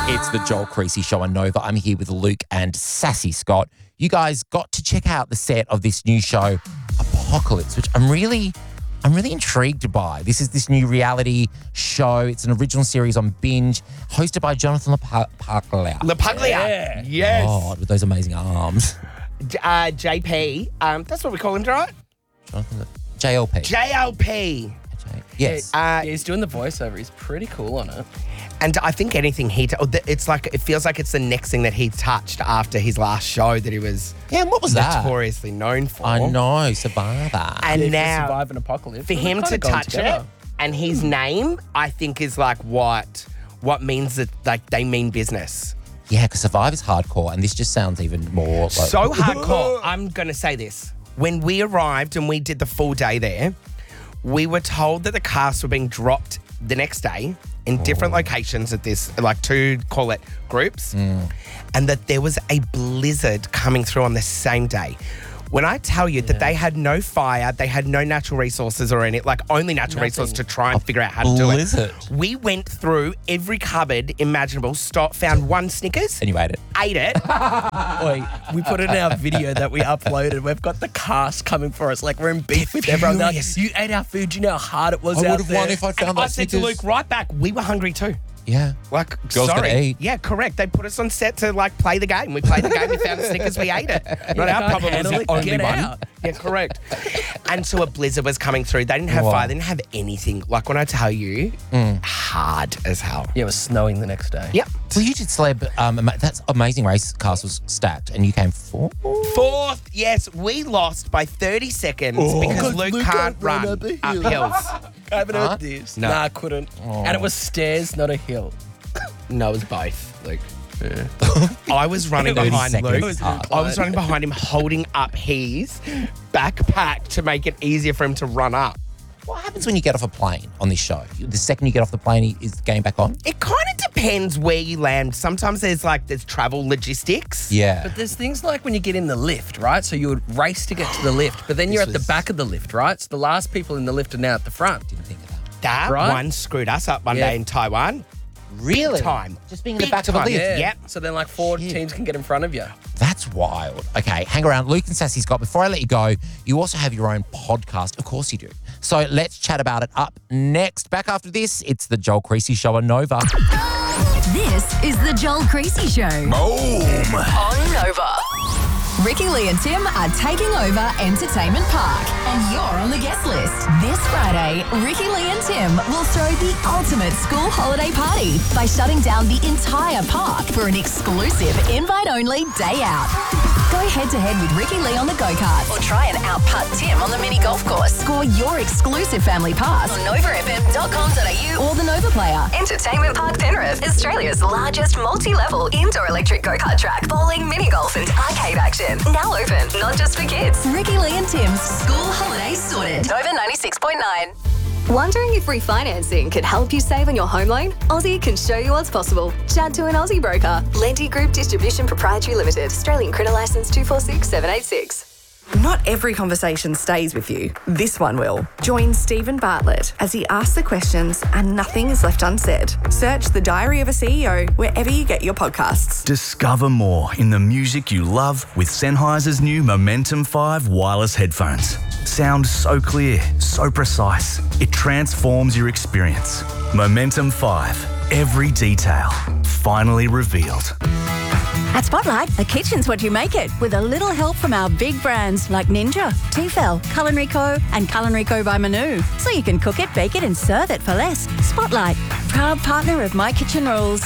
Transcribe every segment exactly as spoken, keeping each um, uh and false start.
It's the Joel Creasy Show on Nova. I'm here with Luke and Sassy Scott. You guys got to check out the set of this new show, Apocalypse, which I'm really, I'm really intrigued by. This is this new reality show. It's an original series on Binge, hosted by Jonathan LaPaglia. LaPaglia, Yeah. yes. God, with those amazing arms. Uh, J P, um, that's what we call him, right? Jonathan, J L P. J L P. Yes. Uh, Yeah, he's doing the voiceover. He's pretty cool on it. And I think anything he, t- it's like, it feels like it's the next thing that he touched after his last show that he was yeah, and what was that? notoriously known for. I know, Survivor. And Yeah, now, survive an apocalypse. for Well, him they've to kinda gone touch together. it, and his name, I think, is like what what means that like they mean business. Yeah, because Survivor's hardcore, and this just sounds even more like... So hardcore. I'm going to say this. When we arrived and we did the full day there, we were told that the cast were being dropped the next day in different locations at this, like two, call it, groups, and that there was a blizzard coming through on the same day. When I tell you that they had no fire, they had no natural resources or any, like only natural resources to try and figure out how to do it. blizzard. We went through every cupboard imaginable, stopped, found one Snickers, And you ate it. ate it. Wait, we put it in our video that we uploaded. We've got the cast coming for us. Like, we're in beef with everyone. They're like, furious. you ate our food. You know how hard it was I out would have there. won if I found I that said to Snickers. Luke right back, we were hungry too. Yeah. Like, Girls sorry. gotta eat. Yeah, correct. They put us on set to like play the game. We played the game, we found the Snickers, we ate it. Not our can't problem, it was handle the it, only get one. out. Yeah, correct. And so a blizzard was coming through. They didn't have Wow. fire, they didn't have anything. Like when I tell you, hard as hell. Yeah, it was snowing the next day. Yep. Well, you did celeb. Um, ama- that's Amazing Race cast was stacked, and you came fourth. Fourth, yes, we lost by thirty seconds because Because Luke, Luke can't can't run run up a up hill. hills. I haven't Huh? heard this. No. Nah, I couldn't. And it was stairs, not a hill. No, it was both, Luke. I was running thirty behind seconds. Luke. It was I was running behind him, holding up his backpack to make it easier for him to run up. What happens when you get off a plane on this show? The second you get off the plane, is the game back on? It kind of depends where you land. Sometimes there's like there's travel logistics. Yeah. But there's things like when you get in the lift, right? So you would race to get to the lift, but then you're at was- the back of the lift, right? So the last people in the lift are now at the front. Didn't think of that. That Right? one screwed us up one Yeah. day in Taiwan. Really? time. Just being in the Big back of a time. lift. Yeah. Yep. So then like four Shit. teams can get in front of you. That's wild. Okay, hang around. Luke and Sassy Scott, before I let you go, you also have your own podcast. Of course you do. So let's chat about it up next. Back after this, it's the Joel Creasy Show on Nova. This is the Joel Creasy Show. Boom. On Nova. Ricky Lee and Tim are taking over Entertainment Park, and you're on the guest list. This Friday, Ricky Lee and Tim will throw the ultimate school holiday party by shutting down the entire park for an exclusive invite-only day out. Go head-to-head with Ricky Lee on the go-kart or try and out-putt Tim on the mini golf course. Score your exclusive family pass on nova f m dot com dot a u or the Nova Player. Entertainment Park Penrith, Australia's largest multi-level indoor electric go-kart track, bowling, mini golf and arcade action. Now open, not just for kids. Ricky Lee and Tim's School Holidays Sorted. Nova ninety-six point nine. Wondering if refinancing could help you save on your home loan? Aussie can show you what's possible. Chat to an Aussie broker. Lenty Group Distribution Proprietary Limited. Australian Credit Licence two four six seven eight six. Not every conversation stays with you. This one will. Join Stephen Bartlett as he asks the questions and nothing is left unsaid. Search The Diary of a C E O wherever you get your podcasts. Discover more in the music you love with Sennheiser's new Momentum five wireless headphones. Sound so clear, so precise. It transforms your experience. Momentum five. Every detail finally revealed. At Spotlight, the kitchen's what you make it, with a little help from our big brands like Ninja, Tefal, Culinary Co, and Culinary Co by Manu. So you can cook it, bake it, and serve it for less. Spotlight, proud partner of My Kitchen Rules.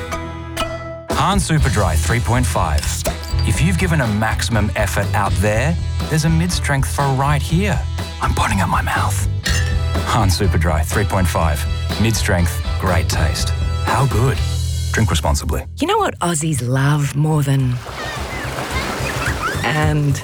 Han Superdry three point five. If you've given a maximum effort out there, there's a mid-strength for right here. I'm putting it in my mouth. Han Superdry three point five. Mid-strength, great taste. How good? Drink responsibly. You know what Aussies love more than... And...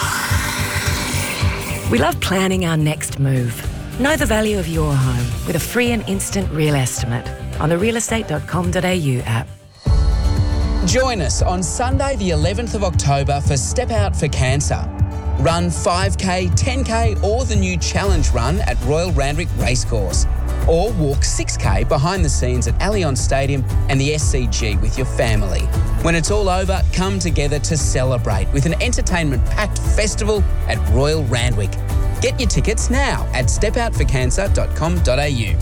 We love planning our next move. Know the value of your home with a free and instant real estimate on the real estate dot com dot a u app. Join us on Sunday the eleventh of October for Step Out for Cancer. Run five K, ten K or the new Challenge Run at Royal Randwick Racecourse. Or walk six K behind the scenes at Allianz Stadium and the S C G with your family. When it's all over, come together to celebrate with an entertainment-packed festival at Royal Randwick. Get your tickets now at step out for cancer dot com dot a u.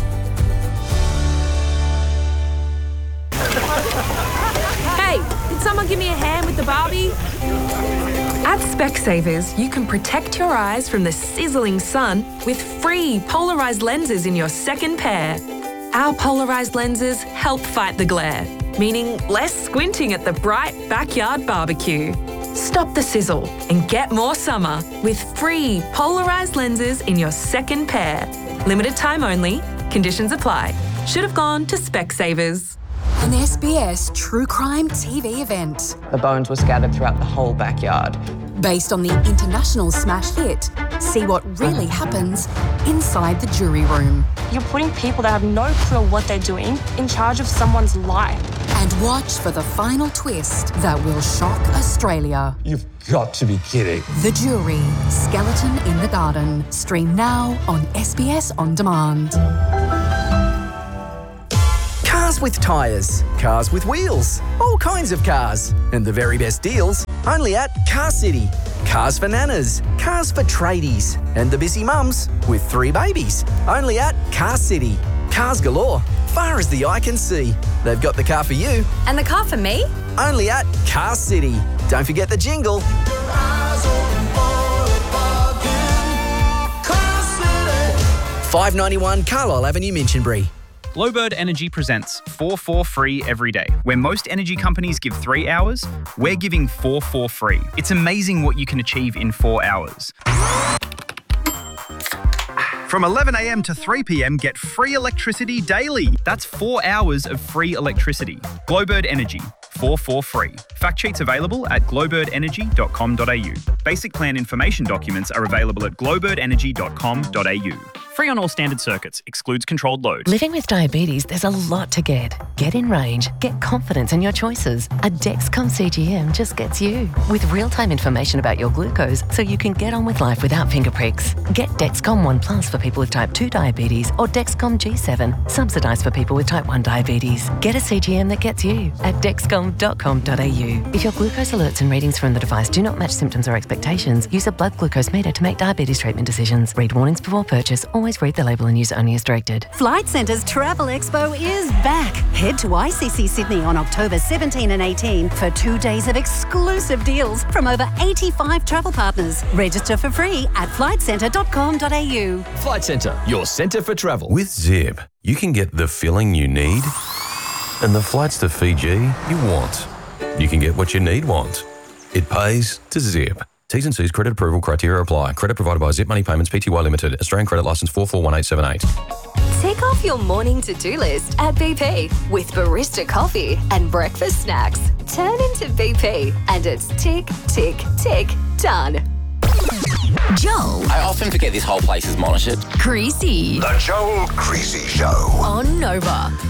Hey, did someone give me a hand with the Barbie? At Specsavers, you can protect your eyes from the sizzling sun with free polarised lenses in your second pair. Our polarised lenses help fight the glare, meaning less squinting at the bright backyard barbecue. Stop the sizzle and get more summer with free polarised lenses in your second pair. Limited time only. Conditions apply. Should have gone to Specsavers. An S B S true crime T V event. The bones were scattered throughout the whole backyard. Based on the international smash hit, see what really happens inside the jury room. You're putting people that have no clue what they're doing in charge of someone's life. And watch for the final twist that will shock Australia. You've got to be kidding. The Jury, Skeleton in the Garden. Stream now on S B S On Demand. Cars with tyres, cars with wheels, all kinds of cars. And the very best deals only at Car City. Cars for nanas, cars for tradies, and the busy mums with three babies. Only at Car City. Cars galore, far as the eye can see. They've got the car for you. And the car for me? Only at Car City. Don't forget the jingle. five ninety-one Carlisle Avenue, Minchinbury. Glowbird Energy presents four four free every day. Where most energy companies give three hours, we're giving four four free. It's amazing what you can achieve in four hours. From eleven a m to three p m, get free electricity daily. That's four hours of free electricity. Glowbird Energy, four four free. Fact sheets available at glowbird energy dot com dot a u. Basic plan information documents are available at glowbird energy dot com dot a u. Free on all standard circuits, excludes controlled load. Living with diabetes, there's a lot to get. Get in range, get confidence in your choices. A Dexcom C G M just gets you. With real-time information about your glucose so you can get on with life without finger pricks. Get Dexcom One Plus for people with type two diabetes or Dexcom G seven, subsidised for people with type one diabetes. Get a C G M that gets you at dexcom dot com dot a u. If your glucose alerts and readings from the device do not match symptoms or expectations, use a blood glucose meter to make diabetes treatment decisions. Read warnings before purchase. Always read the label and use only as directed. Flight Centre's Travel Expo is back. Head to I C C Sydney on October seventeenth and eighteenth for two days of exclusive deals from over eighty-five travel partners. Register for free at flight centre dot com dot a u. Flight Centre, your centre for travel. With Zip, you can get the filling you need and the flights to Fiji you want. You can get what you need want. It pays to Zip. T's and C's credit approval criteria apply. Credit provided by Zip Money Payments Pty Limited. Australian credit licence four four one eight seven eight. Tick off your morning to-do list at B P with barista coffee and breakfast snacks. Turn into B P and it's tick, tick, tick, done. Joel. I often forget this whole place is monitored. Creasy. The Joel Creasy Show. On Nova.